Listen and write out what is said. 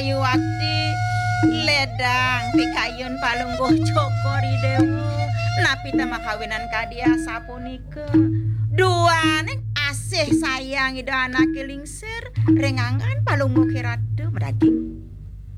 Ayuwati ledang pikayun palungguh Joko Ridewo napi teh makawinan kadia sapunika duane asih sayang ida anak lingsir rengangan palungguh kiratu medaging